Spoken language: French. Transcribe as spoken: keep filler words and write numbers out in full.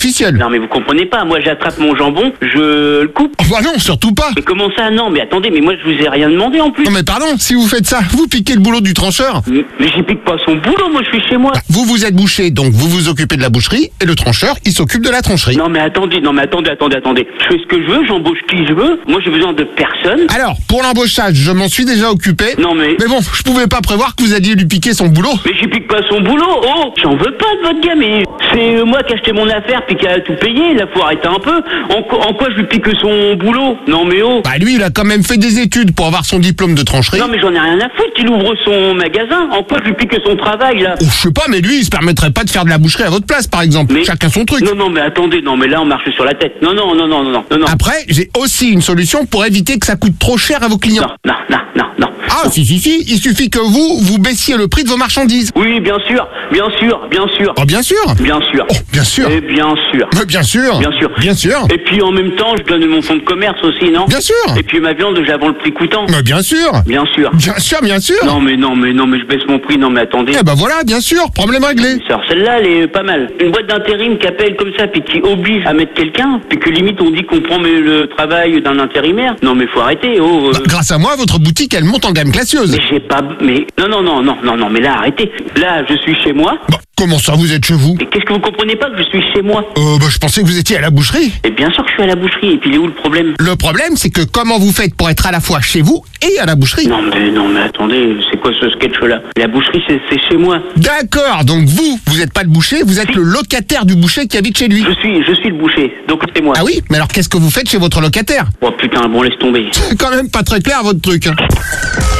artificielle. Non mais vous comprenez pas, moi j'attrape mon jambon, je le coupe. Oh, bah non, surtout pas. Mais comment ça? Non mais attendez, mais moi je vous ai rien demandé en plus. Non mais pardon, si vous faites ça, vous piquez le boulot du trancheur. Mais, mais j'y pique pas son boulot, moi je suis chez moi. Bah, vous vous êtes boucher, donc vous vous occupez de la boucherie, et le trancheur, il s'occupe de la trancherie. Non mais attendez, non mais attendez, attendez, attendez. Je fais ce que je veux, j'embauche qui je veux. Moi j'ai besoin de personne. Alors, pour l'embauchage, je m'en suis déjà occupé. Non mais... Mais bon, je pouvais pas prévoir que vous alliez lui piquer son boulot. Mais j'y pique pas son boulot, oh. J'en veux pas de votre gars, mais c'est moi qui ai acheté mon affaire puis qui a tout payé. Là faut arrêter un peu. En, co- en quoi je lui pique son boulot? Non mais oh. Bah lui, il a quand même fait des études pour avoir son diplôme de trancherie. Non mais j'en ai rien à foutre qu'il ouvre son magasin. En quoi je lui pique son travail là? Oh, je sais pas, mais lui, il se permettrait pas de faire de la boucherie à votre place, par exemple. Mais- Chacun son truc. Non non mais attendez, non mais là on marche sur la tête. Non non non non non non non. Après, j'ai aussi une solution pour éviter que ça coûte trop cher à vos clients. Non non non non non. Ah, si, si, si, il suffit que vous, vous baissiez le prix de vos marchandises. Oui bien sûr, bien sûr, bien sûr. Oh, bien sûr. Bien sûr. Oh, bien sûr. Et bien sûr. Mais bien sûr. Bien sûr. Bien sûr. Et puis en même temps, je donne mon fonds de commerce aussi, non? Bien sûr. Et puis ma viande, je la vends le prix coûtant. Mais bien sûr. Bien sûr. Bien sûr, bien sûr. Non mais non mais non mais je baisse mon prix, non mais attendez. Eh ben voilà, bien sûr, problème réglé. Alors celle-là, elle est pas mal. Une boîte d'intérim qui appelle comme ça, puis qui oblige à mettre quelqu'un, puis que limite on dit qu'on prend mais, le travail d'un intérimaire. Non mais faut arrêter, oh. euh, Bah, grâce à moi, votre boutique, elle monte en gamme classieuse. Mais j'ai pas... Mais non, non, non, non, non, non, mais là arrêtez. Là, je suis chez moi. Bah, comment ça, vous êtes chez vous? Et qu'est-ce que vous comprenez pas que je suis chez moi? Euh, bah, je pensais que vous étiez à la boucherie. Et bien sûr que je suis à la boucherie, et puis il est où le problème? Le problème, c'est que comment vous faites pour être à la fois chez vous et à la boucherie? Non mais non mais attendez, c'est quoi ce sketch-là? La boucherie, c'est c'est chez moi. D'accord, donc vous, vous n'êtes pas le boucher, vous êtes Si. le locataire du boucher qui habite chez lui. Je suis, je suis le boucher, donc c'est moi. Ah oui? Mais alors qu'est-ce que vous faites chez votre locataire? Oh putain, bon laisse tomber. C'est quand même pas très clair votre truc. Hein.